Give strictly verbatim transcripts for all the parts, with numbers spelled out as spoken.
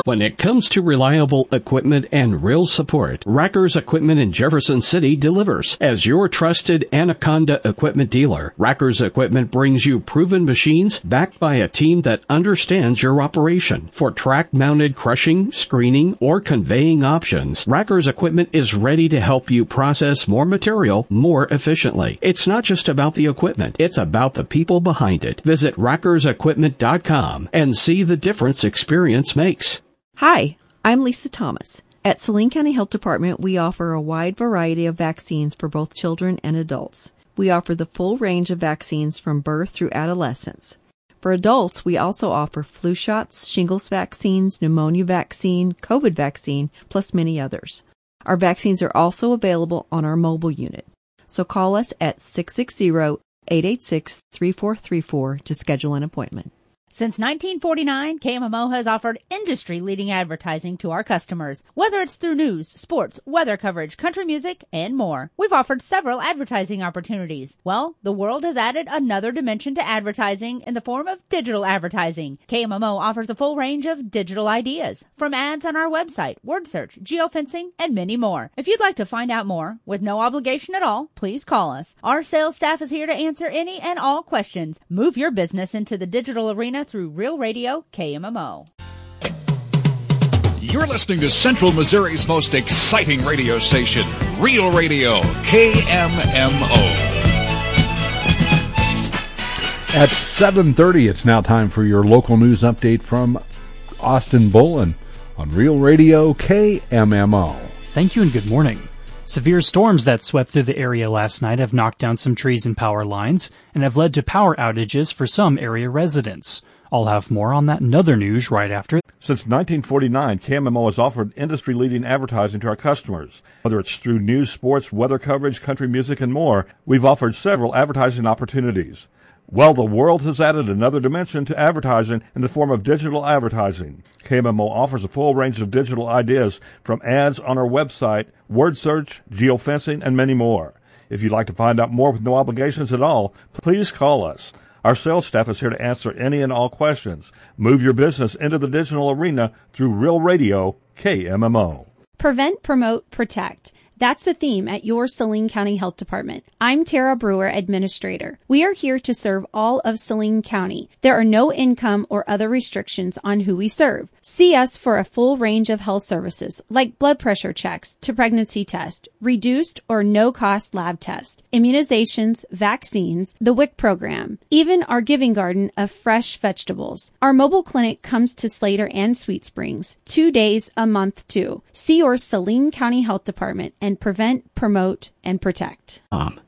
When it comes to reliable equipment and real support, Racker's Equipment in Jefferson City delivers. As your trusted Anaconda equipment dealer, Racker's Equipment brings you proven machines backed by a team that understands your operation. For track-mounted crushing, screening, or conveying options, Racker's Equipment is ready to help you process more material more efficiently. It's not just about the equipment, it's about the people behind it. Visit rackers equipment dot com and see the difference experience makes. Hi, I'm Lisa Thomas. At Saline County Health Department, we offer a wide variety of vaccines for both children and adults. We offer the full range of vaccines from birth through adolescence. For adults, we also offer flu shots, shingles vaccines, pneumonia vaccine, COVID vaccine, plus many others. Our vaccines are also available on our mobile unit. So call us at six six zero, eight eight six, three four three four to schedule an appointment. Since nineteen forty-nine, K M M O has offered industry-leading advertising to our customers, whether it's through news, sports, weather coverage, country music, and more. We've offered several advertising opportunities. Well, the world has added another dimension to advertising in the form of digital advertising. K M M O offers a full range of digital ideas, from ads on our website, word search, geofencing, and many more. If you'd like to find out more, with no obligation at all, please call us. Our sales staff is here to answer any and all questions. Move your business into the digital arena through Real Radio K M M O. You're listening to Central Missouri's most exciting radio station, Real Radio K M M O. At seven thirty, it's now time for your local news update from Austin Bullen on Real Radio K M M O. Thank you and good morning. Severe storms that swept through the area last night have knocked down some trees and power lines and have led to power outages for some area residents. I'll have more on that and other news right after. Since nineteen forty-nine, K M M O has offered industry-leading advertising to our customers. Whether it's through news, sports, weather coverage, country music, and more, we've offered several advertising opportunities. Well, the world has added another dimension to advertising in the form of digital advertising. K M M O offers a full range of digital ideas from ads on our website, word search, geofencing, and many more. If you'd like to find out more with no obligations at all, please call us. Our sales staff is here to answer any and all questions. Move your business into the digital arena through Real Radio K M M O. Prevent, promote, protect. That's the theme at your Saline County Health Department. I'm Tara Brewer, Administrator. We are here to serve all of Saline County. There are no income or other restrictions on who we serve. See us for a full range of health services like blood pressure checks to pregnancy test, reduced or no-cost lab test, immunizations, vaccines, the W I C program, even our giving garden of fresh vegetables. Our mobile clinic comes to Slater and Sweet Springs, two days a month too. See your Saline County Health Department and prevent, promote, and protect. Um.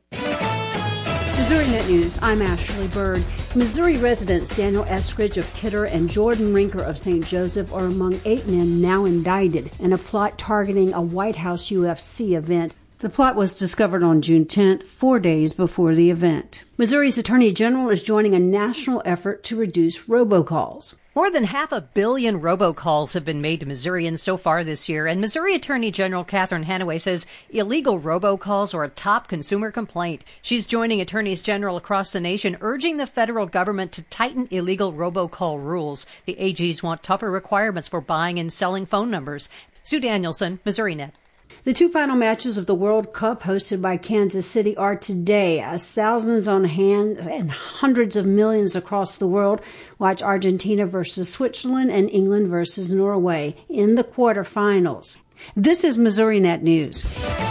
Missouri Net News, I'm Ashley Bird. Missouri residents Daniel Eskridge of Kidder and Jordan Rinker of Saint Joseph are among eight men now indicted in a plot targeting a White House U F C event. The plot was discovered on June tenth, four days before the event. Missouri's Attorney General is joining a national effort to reduce robocalls. More than half a billion robocalls have been made to Missourians so far this year, and Missouri Attorney General Catherine Hanaway says illegal robocalls are a top consumer complaint. She's joining attorneys general across the nation, urging the federal government to tighten illegal robocall rules. The A Gs want tougher requirements for buying and selling phone numbers. Sue Danielson, Missouri Net. The two final matches of the World Cup hosted by Kansas City are today, as thousands on hand and hundreds of millions across the world watch Argentina versus Switzerland and England versus Norway in the quarterfinals. This is Missouri Net News.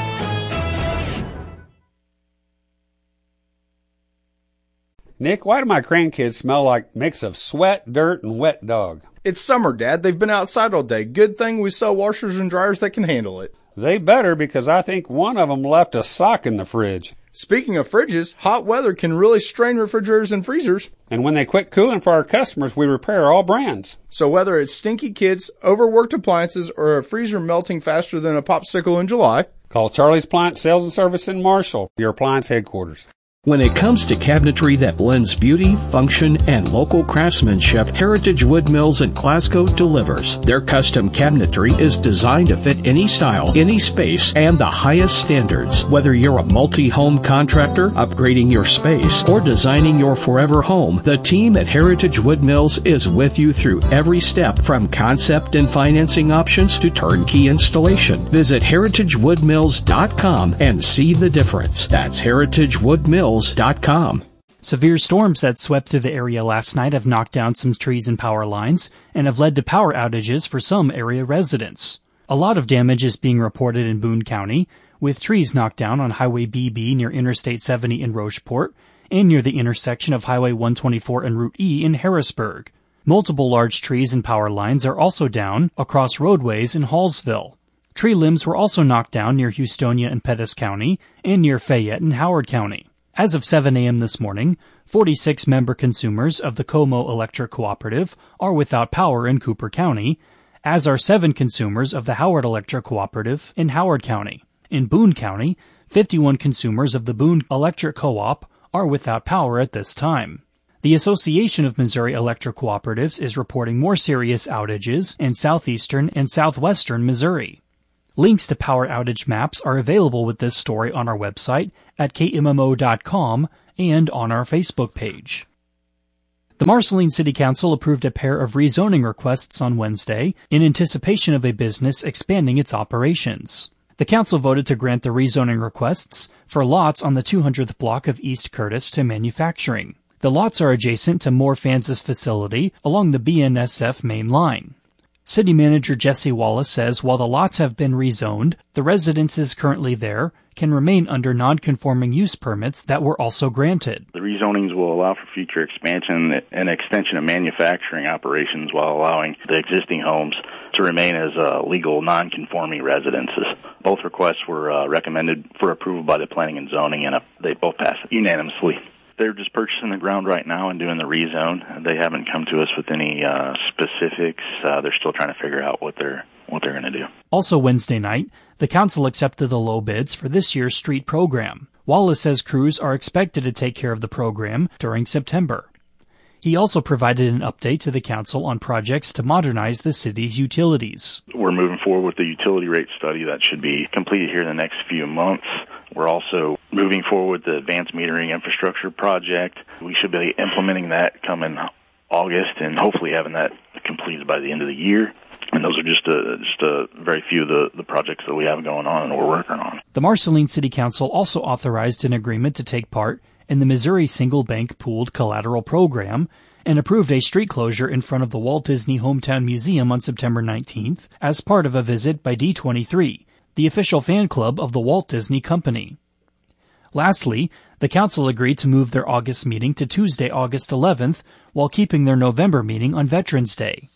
Nick, why do my grandkids smell like a mix of sweat, dirt, and wet dog? It's summer, Dad. They've been outside all day. Good thing we sell washers and dryers that can handle it. They better, because I think one of them left a sock in the fridge. Speaking of fridges, hot weather can really strain refrigerators and freezers. And when they quit cooling for our customers, we repair all brands. So whether it's stinky kids, overworked appliances, or a freezer melting faster than a popsicle in July, call Charlie's Appliance Sales and Service in Marshall, your appliance headquarters. When it comes to cabinetry that blends beauty, function, and local craftsmanship, Heritage Wood Mills in Glasgow delivers. Their custom cabinetry is designed to fit any style, any space, and the highest standards. Whether you're a multi-home contractor, upgrading your space, or designing your forever home, the team at Heritage Wood Mills is with you through every step, from concept and financing options to turnkey installation. Visit heritage wood mills dot com and see the difference. That's heritage wood mills dot com. Severe storms that swept through the area last night have knocked down some trees and power lines and have led to power outages for some area residents. A lot of damage is being reported in Boone County, with trees knocked down on Highway B B near Interstate seventy in Rocheport and near the intersection of Highway one twenty-four and Route E in Harrisburg. Multiple large trees and power lines are also down across roadways in Hallsville. Tree limbs were also knocked down near Houstonia and Pettis County and near Fayette and Howard County. As of seven a.m. this morning, forty-six member consumers of the Como Electric Cooperative are without power in Cooper County, as are seven consumers of the Howard Electric Cooperative in Howard County. In Boone County, fifty-one consumers of the Boone Electric Co-op are without power at this time. The Association of Missouri Electric Cooperatives is reporting more serious outages in southeastern and southwestern Missouri. Links to power outage maps are available with this story on our website at K M M O dot com and on our Facebook page. The Marceline City Council approved a pair of rezoning requests on Wednesday in anticipation of a business expanding its operations. The council voted to grant the rezoning requests for lots on the two hundredth block of East Curtis to manufacturing. The lots are adjacent to Moore Fans' facility along the B N S F main line. City Manager Jesse Wallace says while the lots have been rezoned, the residences currently there can remain under non-conforming use permits that were also granted. The rezonings will allow for future expansion and extension of manufacturing operations while allowing the existing homes to remain as uh, legal non-conforming residences. Both requests were uh, recommended for approval by the Planning and Zoning, and uh, they both passed unanimously. They're just purchasing the ground right now and doing the rezone. They haven't come to us with any uh, specifics. Uh, they're still trying to figure out what they're what they're going to do. Also Wednesday night, the council accepted the low bids for this year's street program. Wallace says crews are expected to take care of the program during September. He also provided an update to the council on projects to modernize the city's utilities. We're moving forward with the utility rate study that should be completed here in the next few months. We're also moving forward with the advanced metering infrastructure project. We should be implementing that coming August and hopefully having that completed by the end of the year. And those are just a, just a very few of the, the projects that we have going on and we're working on. The Marceline City Council also authorized an agreement to take part in the Missouri Single Bank Pooled Collateral Program and approved a street closure in front of the Walt Disney Hometown Museum on September nineteenth as part of a visit by D twenty-three, the official fan club of the Walt Disney Company. Lastly, the council agreed to move their August meeting to Tuesday, August eleventh, while keeping their November meeting on Veterans Day.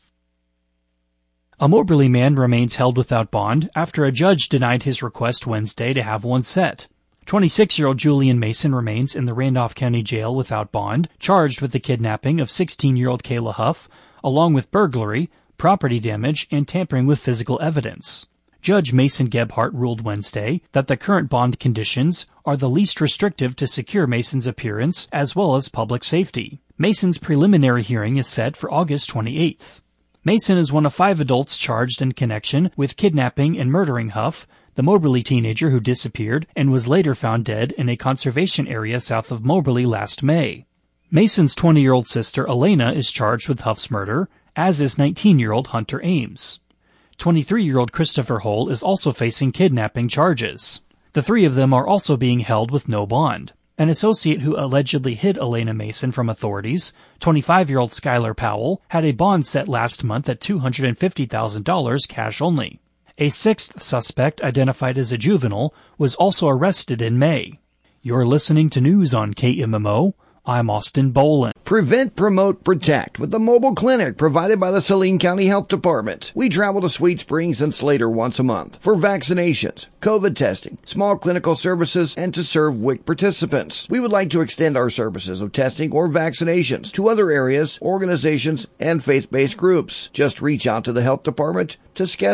A Moberly man remains held without bond after a judge denied his request Wednesday to have one set. twenty-six-year-old Julian Mason remains in the Randolph County Jail without bond, charged with the kidnapping of sixteen-year-old Kayla Huff, along with burglary, property damage, and tampering with physical evidence. Judge Mason Gebhardt ruled Wednesday that the current bond conditions are the least restrictive to secure Mason's appearance as well as public safety. Mason's preliminary hearing is set for August twenty-eighth. Mason is one of five adults charged in connection with kidnapping and murdering Huff, the Moberly teenager who disappeared and was later found dead in a conservation area south of Moberly last May. Mason's twenty-year-old sister Elena is charged with Huff's murder, as is nineteen-year-old Hunter Ames. twenty-three-year-old Christopher Hull is also facing kidnapping charges. The three of them are also being held with no bond. An associate who allegedly hid Elena Mason from authorities, twenty-five-year-old Skylar Powell, had a bond set last month at two hundred fifty thousand dollars cash only. A sixth suspect, identified as a juvenile, was also arrested in May. You're listening to news on K M M O. I'm Austin Boland. Prevent, promote, protect with the mobile clinic provided by the Saline County Health Department. We travel to Sweet Springs and Slater once a month for vaccinations, COVID testing, small clinical services, and to serve W I C participants. We would like to extend our services of testing or vaccinations to other areas, organizations, and faith-based groups. Just reach out to the health department to schedule.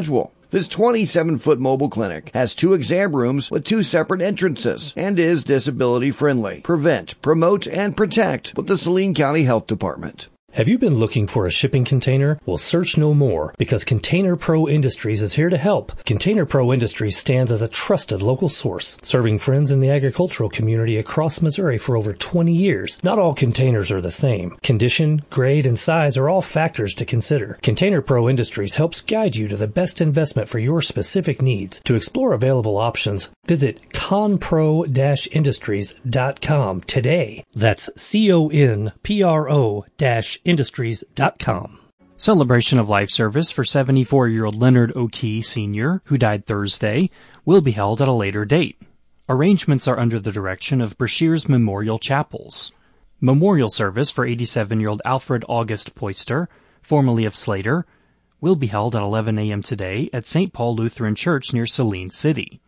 This twenty-seven foot mobile clinic has two exam rooms with two separate entrances and is disability friendly. Prevent, promote, and protect with the Saline County Health Department. Have you been looking for a shipping container? Well, search no more, because Container Pro Industries is here to help. Container Pro Industries stands as a trusted local source, serving friends in the agricultural community across Missouri for over twenty years. Not all containers are the same. Condition, grade, and size are all factors to consider. Container Pro Industries helps guide you to the best investment for your specific needs. To explore available options, visit conpro industries dot com today. That's C O N P R O industries dot com. Celebration of life service for seventy-four-year-old Leonard O'Key Senior, who died Thursday, will be held at a later date. Arrangements are under the direction of Brashears Memorial Chapels. Memorial service for eighty-seven-year-old Alfred August Poyster, formerly of Slater, will be held at eleven a.m. today at Saint Paul Lutheran Church near Saline City.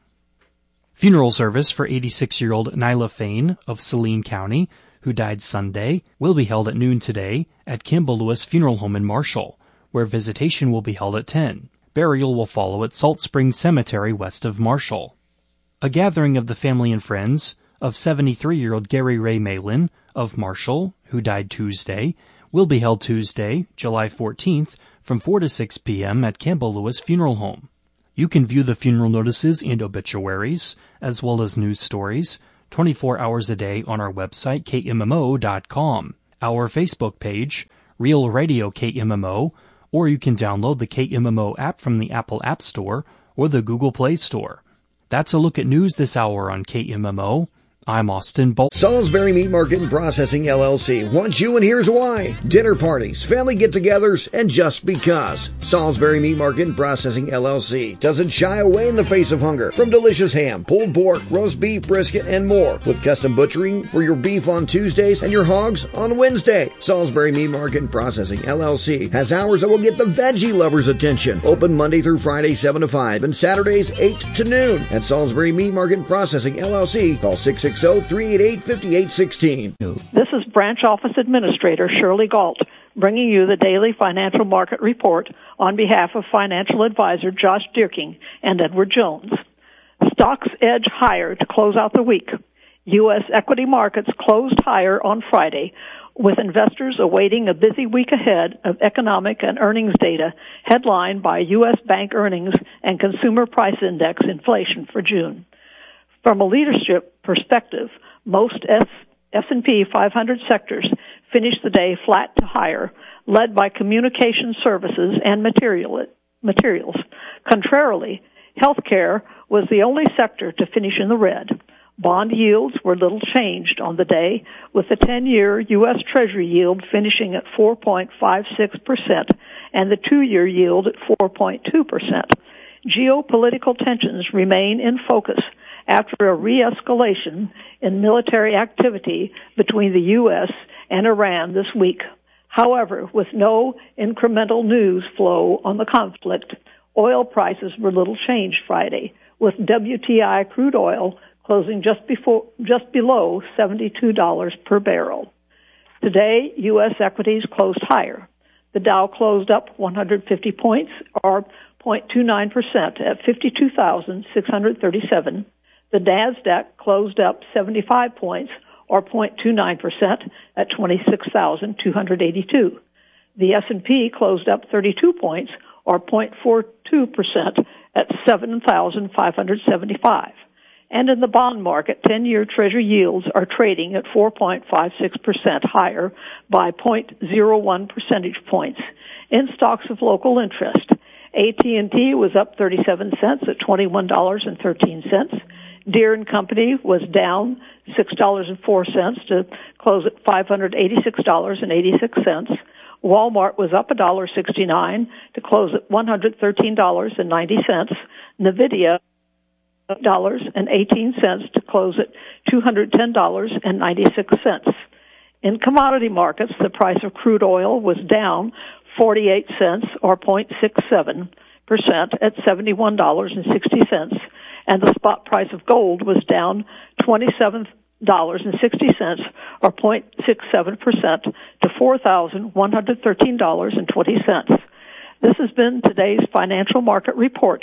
Funeral service for eighty-six-year-old Nyla Fain of Saline County, who died Sunday, will be held at noon today at Kimball Lewis Funeral Home in Marshall, where visitation will be held at ten. Burial will follow at Salt Springs Cemetery west of Marshall. A gathering of the family and friends of seventy-three-year-old Gary Ray Malin of Marshall, who died Tuesday, will be held Tuesday, July fourteenth, from four to six p.m. at Kimball Lewis Funeral Home. You can view the funeral notices and obituaries, as well as news stories, twenty-four hours a day on our website, K M M O dot com, our Facebook page, Real Radio K M M O, or you can download the K M M O app from the Apple App Store or the Google Play Store. That's a look at news this hour on K M M O. I'm Austin Bolt. Salisbury Meat Market and Processing, L L C wants you, and here's why. Dinner parties, family get-togethers, and just because. Salisbury Meat Market and Processing, L L C doesn't shy away in the face of hunger. From delicious ham, pulled pork, roast beef, brisket, and more. With custom butchering for your beef on Tuesdays and your hogs on Wednesday. Salisbury Meat Market and Processing, L L C has hours that will get the veggie lovers' attention. Open Monday through Friday, seven to five, and Saturdays, eight to noon. At Salisbury Meat Market and Processing, L L C, call six six zero, three eight eight, five eight one six. This is Branch Office Administrator Shirley Galt, bringing you the daily financial market report on behalf of financial advisor Josh Dierking and Edward Jones. Stocks edge higher to close out the week. U S equity markets closed higher on Friday, with investors awaiting a busy week ahead of economic and earnings data headlined by U S bank earnings and consumer price index inflation for June. From a leadership perspective, most S and P five hundred sectors finished the day flat to higher, led by communication services and material, materials. Contrarily, healthcare was the only sector to finish in the red. Bond yields were little changed on the day, with the ten-year U S Treasury yield finishing at four point five six percent and the two-year yield at four point two percent. Geopolitical tensions remain in focus after a re-escalation in military activity between the U S and Iran this week. However, with no incremental news flow on the conflict, oil prices were little changed Friday, with W T I crude oil closing just before, just below seventy-two dollars per barrel. Today, U S equities closed higher. The Dow closed up one hundred fifty points, or zero point two nine percent, at fifty-two thousand six hundred thirty-seven. The NASDAQ closed up seventy-five points, or zero point two nine percent, at twenty-six thousand two hundred eighty-two. The S and P closed up thirty-two points, or zero point four two percent, at seven thousand five hundred seventy-five. And in the bond market, ten-year Treasury yields are trading at four point five six percent higher by zero point zero one percentage points. In stocks of local interest, A T and T was up thirty-seven cents at twenty-one dollars and thirteen cents. Deere and Company was down six dollars and four cents to close at five hundred eighty-six dollars and eighty-six cents. Walmart was up one dollar and sixty-nine cents to close at one hundred thirteen dollars and ninety cents. Nvidia one dollar and eighteen cents to close at two hundred ten dollars and ninety-six cents. In commodity markets, the price of crude oil was down forty-eight cents, or zero point six seven percent, at seventy-one dollars and sixty cents. And the spot price of gold was down twenty-seven dollars and sixty cents, or zero point six seven percent, to four thousand one hundred thirteen dollars and twenty cents. This has been today's financial market report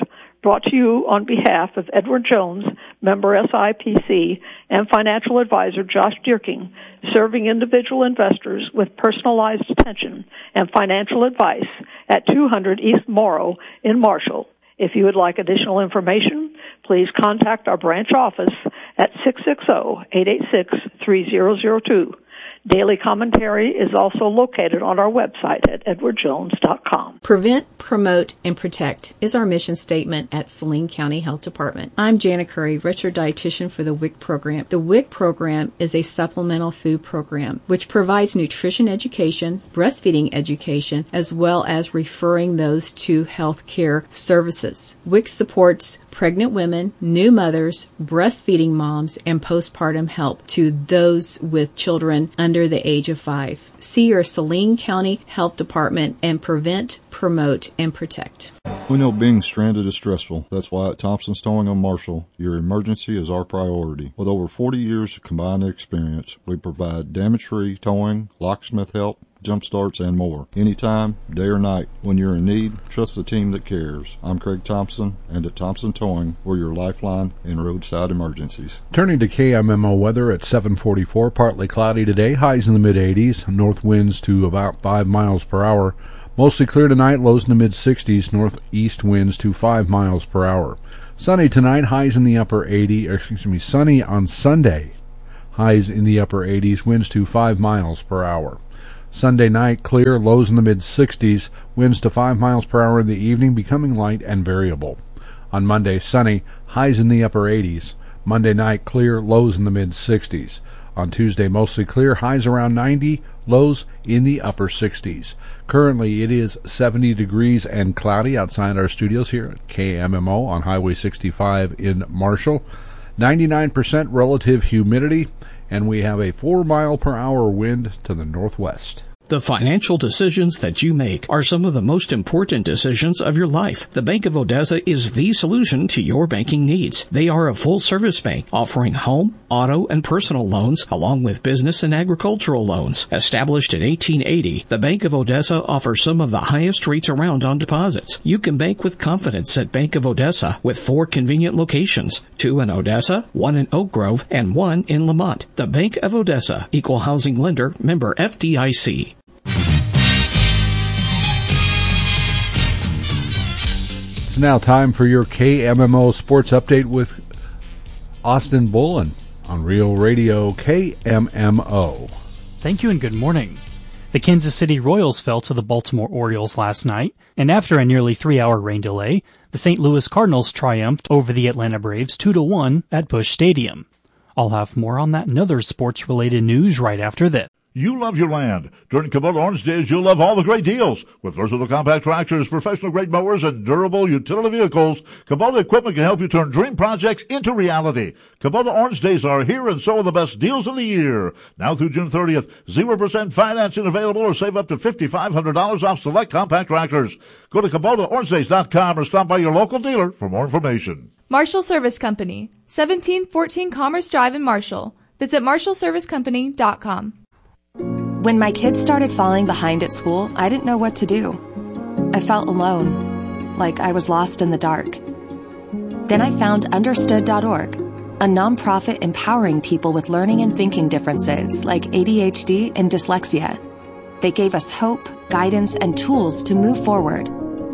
Brought to you on behalf of Edward Jones, member S I P C, and financial advisor Josh Dierking, serving individual investors with personalized attention and financial advice at two hundred East Morrow in Marshall. If you would like additional information, please contact our branch office at six six zero, eight eight six, three zero zero two. Daily commentary is also located on our website at edward jones dot com. Prevent, promote, and protect is our mission statement at Saline County Health Department. I'm Janet Curry, registered dietitian for the W I C program. The W I C program is a supplemental food program which provides nutrition education, breastfeeding education, as well as referring those to health care services. W I C supports pregnant women, new mothers, breastfeeding moms, and postpartum help to those with children under the age of five. See your Saline County Health Department and prevent, promote, and protect. We know being stranded is stressful. That's why at Thompson's Towing on Marshall, your emergency is our priority. With over forty years of combined experience, we provide damage-free towing, locksmith help, jump starts, and more. Anytime, day or night, when you're in need, trust the team that cares. I'm Craig Thompson, and at Thompson Towing, we're your lifeline in roadside emergencies. Turning to K M M O weather at seven forty-four, partly cloudy today, highs in the mid-eighties, north winds to about five miles per hour. Mostly clear tonight, lows in the mid-sixties, northeast winds to five miles per hour. Sunny tonight, highs in the upper eighties, excuse me, sunny on Sunday, highs in the upper eighties, winds to five miles per hour. Sunday night, clear, lows in the mid-sixties, winds to five miles per hour in the evening, becoming light and variable. On Monday, sunny, highs in the upper eighties. Monday night, clear, lows in the mid-sixties. On Tuesday, mostly clear, highs around ninety, lows in the upper sixties. Currently, it is seventy degrees and cloudy outside our studios here at K M M O on Highway sixty-five in Marshall. ninety-nine percent relative humidity, and we have a four mile per hour wind to the northwest. The financial decisions that you make are some of the most important decisions of your life. The Bank of Odessa is the solution to your banking needs. They are a full-service bank offering home, auto, and personal loans, along with business and agricultural loans. Established in eighteen eighty, the Bank of Odessa offers some of the highest rates around on deposits. You can bank with confidence at Bank of Odessa with four convenient locations, two in Odessa, one in Oak Grove, and one in Lamont. The Bank of Odessa, Equal Housing Lender, member F D I C. It's now time for your K M M O Sports Update with Austin Bullen on Real Radio K M M O. Thank you and good morning. The Kansas City Royals fell to the Baltimore Orioles last night, and after a nearly three-hour rain delay, the Saint Louis Cardinals triumphed over the Atlanta Braves two to one at Busch Stadium. I'll have more on that and other sports-related news right after this. You love your land. During Kubota Orange Days, you'll love all the great deals. With versatile compact tractors, professional-grade mowers, and durable utility vehicles, Kubota equipment can help you turn dream projects into reality. Kubota Orange Days are here, and so are the best deals of the year. Now through June thirtieth, zero percent financing available, or save up to five thousand five hundred dollars off select compact tractors. Go to Kubota Orange Days dot com or stop by your local dealer for more information. Marshall Service Company, seventeen fourteen Commerce Drive in Marshall. Visit marshall service company dot com. When my kids started falling behind at school, I didn't know what to do. I felt alone, like I was lost in the dark. Then I found understood dot org, a nonprofit empowering people with learning and thinking differences like A D H D and dyslexia. They gave us hope, guidance, and tools to move forward.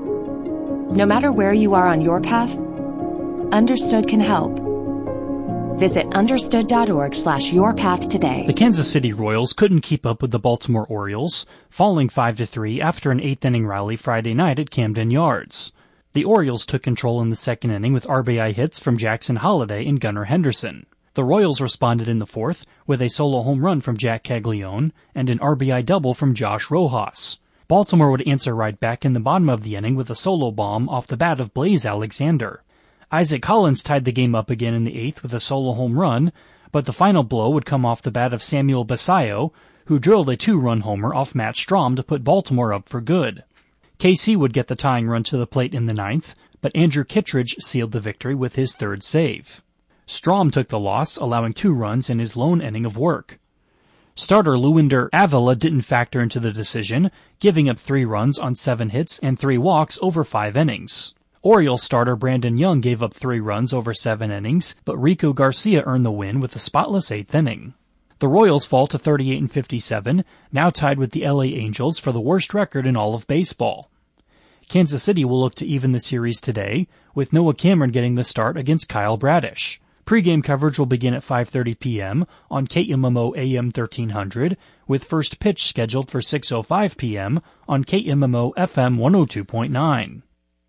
No matter where you are on your path, Understood can help. Visit understood dot org slash your path today. The Kansas City Royals couldn't keep up with the Baltimore Orioles, falling five to three after an eighth-inning rally Friday night at Camden Yards. The Orioles took control in the second inning with R B I hits from Jackson Holliday and Gunnar Henderson. The Royals responded in the fourth with a solo home run from Jack Caglione and an R B I double from Josh Rojas. Baltimore would answer right back in the bottom of the inning with a solo bomb off the bat of Blaze Alexander. Isaac Collins tied the game up again in the eighth with a solo home run, but the final blow would come off the bat of Samuel Basayo, who drilled a two-run homer off Matt Strahm to put Baltimore up for good. K C would get the tying run to the plate in the ninth, but Andrew Kittredge sealed the victory with his third save. Strahm took the loss, allowing two runs in his lone inning of work. Starter Luwinder Avila didn't factor into the decision, giving up three runs on seven hits and three walks over five innings. Orioles starter Brandon Young gave up three runs over seven innings, but Rico Garcia earned the win with a spotless eighth inning. The Royals fall to thirty-eight and fifty-seven, now tied with the L A Angels for the worst record in all of baseball. Kansas City will look to even the series today, with Noah Cameron getting the start against Kyle Bradish. Pre-game coverage will begin at five thirty p.m. on K M M O A M thirteen hundred, with first pitch scheduled for six oh five p.m. on K M M O F M one oh two point nine.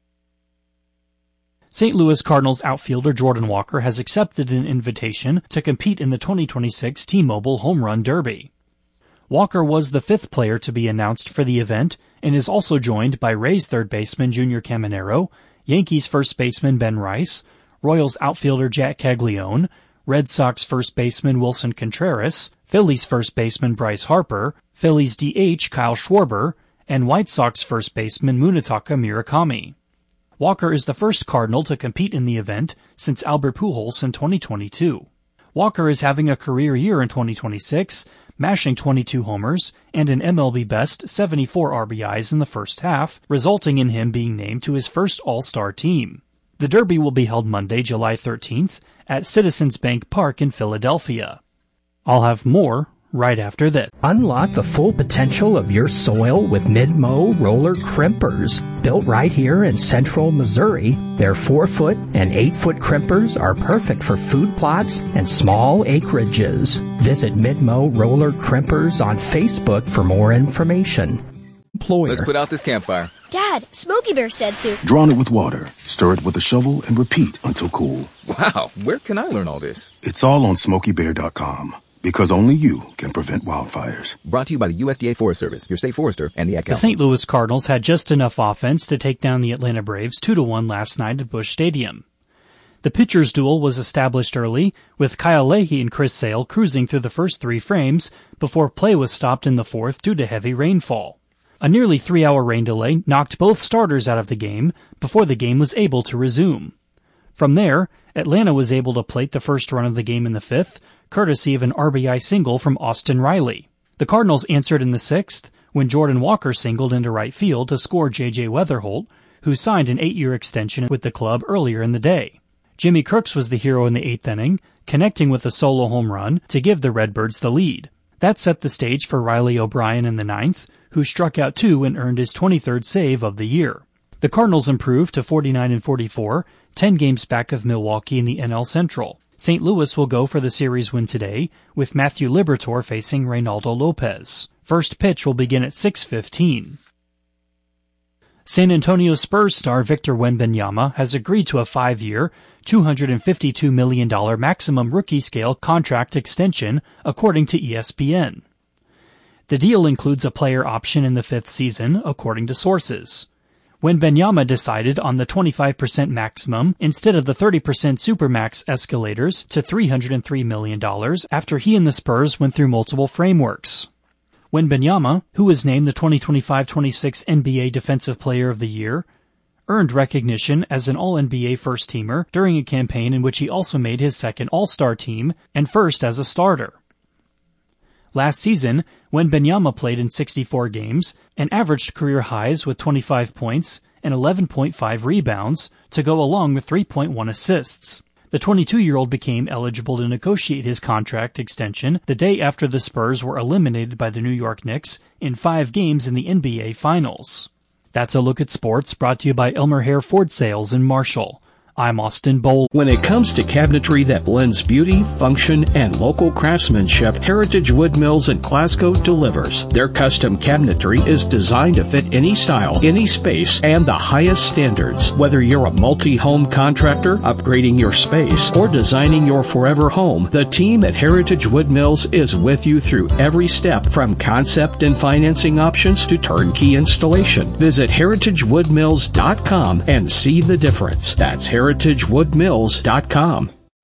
Saint Louis Cardinals outfielder Jordan Walker has accepted an invitation to compete in the twenty twenty-six T-Mobile Home Run Derby. Walker was the fifth player to be announced for the event and is also joined by Rays third baseman Junior Caminero, Yankees first baseman Ben Rice, Royals outfielder Jack Caglione, Red Sox first baseman Wilson Contreras, Phillies first baseman Bryce Harper, Phillies D H Kyle Schwarber, and White Sox first baseman Munetaka Murakami. Walker is the first Cardinal to compete in the event since Albert Pujols in twenty twenty-two. Walker is having a career year in twenty twenty-six, mashing twenty-two homers and an M L B best seventy-four R B Is in the first half, resulting in him being named to his first All-Star team. The Derby will be held Monday, July thirteenth at Citizens Bank Park in Philadelphia. I'll have more right after this. Unlock the full potential of your soil with Mid-Mow roller crimpers. Built right here in central Missouri, their four-foot and eight-foot crimpers are perfect for food plots and small acreages. Visit Mid-Mow roller crimpers on Facebook for more information. Employer. Let's put out this campfire. Dad, Smokey Bear said to. Drown it with water, stir it with a shovel, and repeat until cool. Wow, where can I learn all this? It's all on Smokey Bear dot com. Because only you can prevent wildfires. Brought to you by the U S D A Forest Service, your state forester, and the Ad Council. The Saint Louis Cardinals had just enough offense to take down the Atlanta Braves two to one last night at Busch Stadium. The pitcher's duel was established early, with Kyle Leahy and Chris Sale cruising through the first three frames before play was stopped in the fourth due to heavy rainfall. A nearly three-hour rain delay knocked both starters out of the game before the game was able to resume. From there, Atlanta was able to plate the first run of the game in the fifth, courtesy of an R B I single from Austin Riley. The Cardinals answered in the sixth when Jordan Walker singled into right field to score J J Weatherholt, who signed an eight-year extension with the club earlier in the day. Jimmy Crooks was the hero in the eighth inning, connecting with a solo home run to give the Redbirds the lead. That set the stage for Riley O'Brien in the ninth, who struck out two and earned his twenty-third save of the year. The Cardinals improved to forty-nine and forty-four, ten games back of Milwaukee in the N L Central. Saint Louis will go for the series win today, with Matthew Liberatore facing Reynaldo Lopez. First pitch will begin at six fifteen. San Antonio Spurs star Victor Wembanyama has agreed to a five-year, two hundred fifty-two million dollars maximum rookie-scale contract extension, according to E S P N. The deal includes a player option in the fifth season, according to sources. Wembanyama decided on the twenty-five percent maximum instead of the thirty percent supermax escalators to three hundred three million dollars after he and the Spurs went through multiple frameworks. Wembanyama, who was named the twenty twenty-five twenty-six N B A Defensive Player of the Year, earned recognition as an All N B A first-teamer during a campaign in which he also made his second All-Star team and first as a starter. Last season, Wembanyama played in sixty-four games and averaged career highs with twenty-five points and eleven point five rebounds to go along with three point one assists. The twenty-two-year-old became eligible to negotiate his contract extension the day after the Spurs were eliminated by the New York Knicks in five games in the N B A Finals. That's a look at sports brought to you by Elmer Hare Ford Sales in Marshall. I'm Austin Bowl. When it comes to cabinetry that blends beauty, function, and local craftsmanship, Heritage Wood Mills in Glasgow delivers. Their custom cabinetry is designed to fit any style, any space, and the highest standards. Whether you're a multi-home contractor, upgrading your space, or designing your forever home, the team at Heritage Wood Mills is with you through every step, from concept and financing options to turnkey installation. Visit heritage wood mills dot com and see the difference. That's heritage wood mills dot com.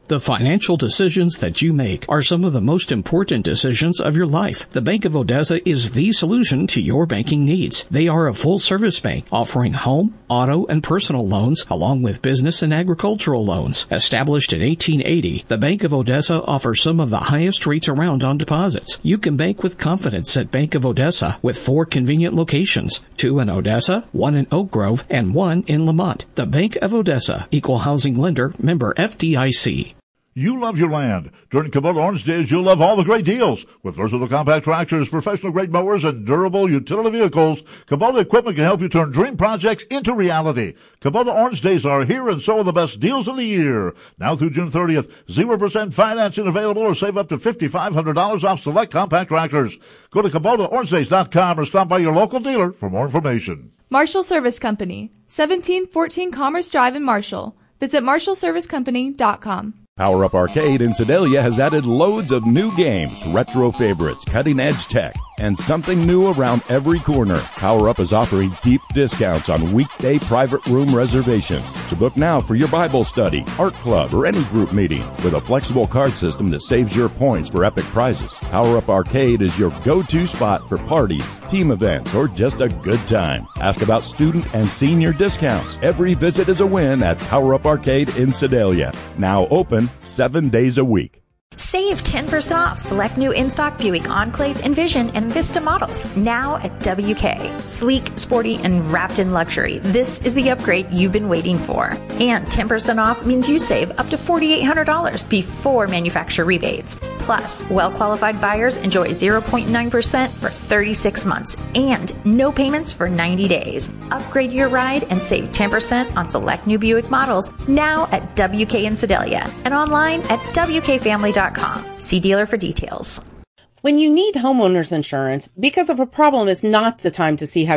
The financial decisions that you make are some of the most important decisions of your life. The Bank of Odessa is the solution to your banking needs. They are a full-service bank offering home, auto, and personal loans along with business and agricultural loans. Established in eighteen eighty, the Bank of Odessa offers some of the highest rates around on deposits. You can bank with confidence at Bank of Odessa with four convenient locations, two in Odessa, one in Oak Grove, and one in Lamont. The Bank of Odessa, Equal Housing Lender, member F D I C. You love your land. During Kubota Orange Days, you'll love all the great deals. With versatile compact tractors, professional-grade mowers, and durable utility vehicles, Kubota equipment can help you turn dream projects into reality. Kubota Orange Days are here, and so are the best deals of the year. Now through June thirtieth, zero percent financing available, or save up to five thousand five hundred dollars off select compact tractors. Go to Kubota Orange Days dot com or stop by your local dealer for more information. Marshall Service Company, seventeen fourteen Commerce Drive in Marshall. Visit marshall service company dot com. Power Up Arcade in Sedalia has added loads of new games, retro favorites, cutting-edge tech, and something new around every corner. Power Up is offering deep discounts on weekday private room reservations. So book now for your Bible study, art club, or any group meeting with a flexible card system that saves your points for epic prizes. Power Up Arcade is your go-to spot for parties, team events, or just a good time. Ask about student and senior discounts. Every visit is a win at Power Up Arcade in Sedalia. Now open seven days a week. Save ten percent off select new in-stock Buick Enclave, Envision, and Vista models now at W K. Sleek, sporty, and wrapped in luxury. This is the upgrade you've been waiting for. And ten percent off means you save up to four thousand eight hundred dollars before manufacturer rebates. Plus, well-qualified buyers enjoy zero point nine percent for thirty-six months and no payments for ninety days. Upgrade your ride and save ten percent on select new Buick models now at W K in Sedalia and online at W K family dot com. See dealer for details. When you need homeowners insurance, because of a problem is not the time to see how